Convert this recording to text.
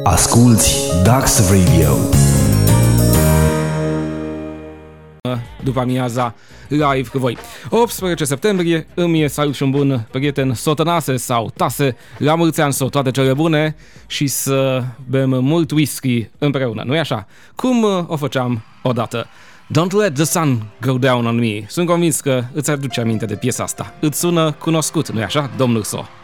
Asculți Dax Radio. După amiaza live cu voi. 18 septembrie, îmi salut și un bun prieten Sotănase sau Tase, la mulți ani sau toate cele bune și să bem mult whisky împreună, nu-i așa? Cum o făceam odată? Don't let the sun go down on me. Sunt convins că îți aduce aminte de piesa asta. Îți sună cunoscut, nu-i așa, domnul So?